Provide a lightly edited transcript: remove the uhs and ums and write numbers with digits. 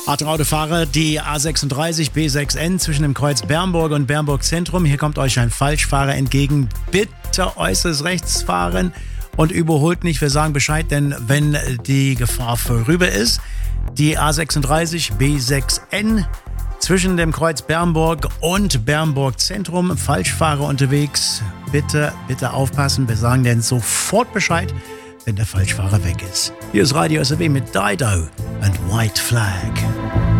Achtung Autofahrer, die A36 B6N zwischen dem Kreuz Bernburg und Bernburg Zentrum. Hier kommt euch ein Falschfahrer entgegen. Bitte äußerst rechts fahren und überholt nicht. Wir sagen Bescheid, denn wenn die Gefahr vorüber ist, die A36 B6N zwischen dem Kreuz Bernburg und Bernburg Zentrum. Falschfahrer unterwegs. Bitte aufpassen. Wir sagen denn sofort Bescheid, wenn der Falschfahrer weg ist. Hier ist Radio SAW mit Dido und White Flag.